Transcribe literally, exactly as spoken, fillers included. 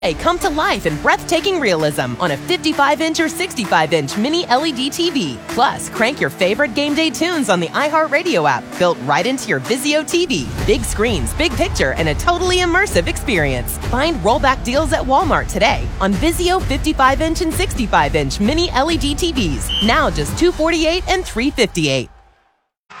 Hey, come to life in breathtaking realism on a fifty-five inch or sixty-five inch mini L E D T V. Plus, crank your favorite game day tunes on the iHeartRadio app, built right into your Vizio T V. Big screens, big picture, and a totally immersive experience. Find rollback deals at Walmart today on Vizio fifty-five inch and sixty-five inch mini L E D T Vs. Now just two hundred forty-eight dollars and three hundred fifty-eight dollars.